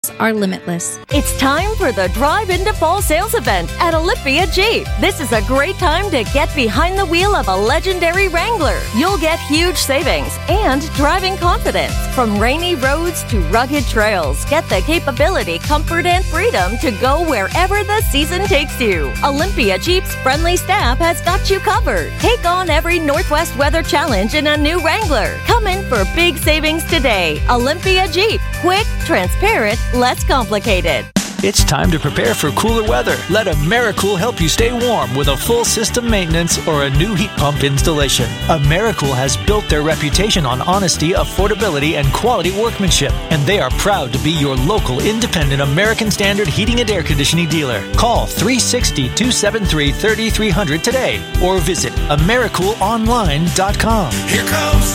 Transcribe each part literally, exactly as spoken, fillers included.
are limitless. It's time for the Drive into Fall sales event at Olympia Jeep. This is a great time to get behind the wheel of a legendary Wrangler. You'll get huge savings and driving confidence. From rainy roads to rugged trails, get the capability, comfort, and freedom to go wherever the season takes you. Olympia Jeep's friendly staff has got you covered. Take on every Northwest weather challenge in a new Wrangler. Come in for big savings today. Olympia Jeep. Quick, transparent, less complicated. It's time to prepare for cooler weather. Let AmeriCool help you stay warm with a full system maintenance or a new heat pump installation. AmeriCool has built their reputation on honesty, affordability, and quality workmanship, and they are proud to be your local independent American Standard heating and air conditioning dealer. Call three six zero, two seven three, three three zero zero today or visit Americool Online dot com. Here comes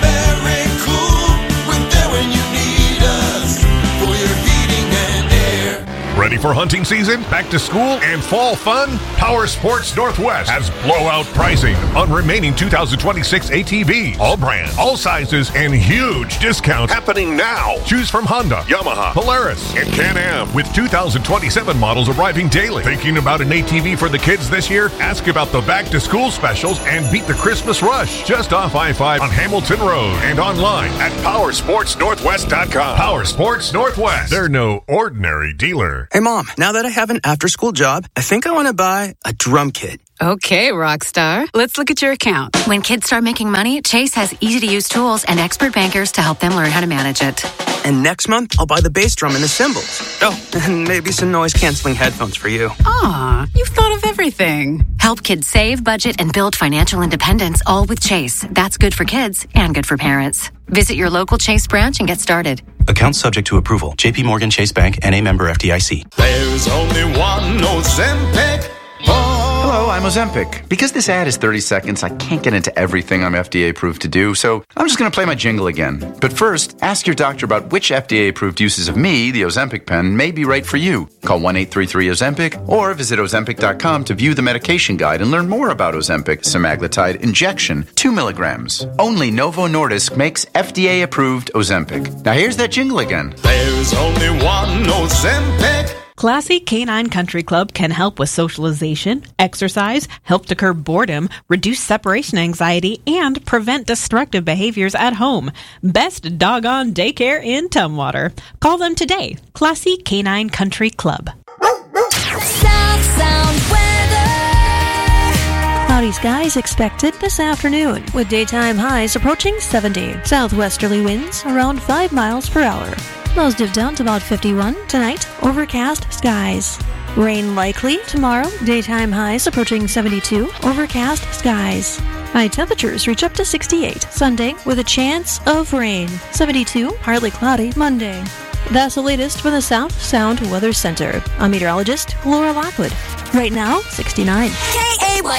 AmeriCool. We're there when you need us for your heating and air. Ready for hunting season, back to school, and fall fun? Power Sports Northwest has blowout pricing on remaining two thousand twenty-six A T Vs. All brands, all sizes, and huge discounts happening now. Choose from Honda, Yamaha, Polaris, and Can-Am with two thousand twenty-seven models arriving daily. Thinking about an A T V for the kids this year? Ask about the back-to-school specials and beat the Christmas rush. Just off I five on Hamilton Road and online at power sports northwest dot com. Power Sports Northwest. They're no ordinary dealer. Hey, Mom, now that I have an after-school job, I think I want to buy a drum kit. Okay, Rockstar. Let's look at your account. When kids start making money, Chase has easy-to-use tools and expert bankers to help them learn how to manage it. And next month, I'll buy the bass drum and the cymbals. Oh, and maybe some noise-canceling headphones for you. Aw, you've thought of everything. Help kids save, budget, and build financial independence, all with Chase. That's good for kids and good for parents. Visit your local Chase branch and get started. Account subject to approval. J P Morgan Chase Bank, N A member F D I C. There's only one Ozempic. Hello, I'm Ozempic. Because this ad is thirty seconds, I can't get into everything I'm F D A approved to do, so I'm just going to play my jingle again. But first, ask your doctor about which F D A approved uses of me, the Ozempic pen, may be right for you. Call one eight three three Ozempic or visit Ozempic dot com to view the medication guide and learn more about Ozempic semaglutide injection, two milligrams. Only Novo Nordisk makes F D A approved Ozempic. Now here's that jingle again. There's only one Ozempic. Classy Canine Country Club can help with socialization, exercise, help to curb boredom, reduce separation anxiety, and prevent destructive behaviors at home. Best doggone daycare in Tumwater. Call them today. Classy Canine Country Club. South Sound weather. Cloudy skies expected this afternoon, with daytime highs approaching seventy. Southwesterly winds around five miles per hour. Lows dip down to about fifty-one. Tonight, overcast skies. Rain likely tomorrow. Daytime highs approaching seventy-two. Overcast skies. High temperatures reach up to sixty-eight. Sunday with a chance of rain. seventy-two. Partly cloudy Monday. That's the latest from the South Sound Weather Center. I'm meteorologist Laura Lockwood. Right now, sixty-nine. K A Y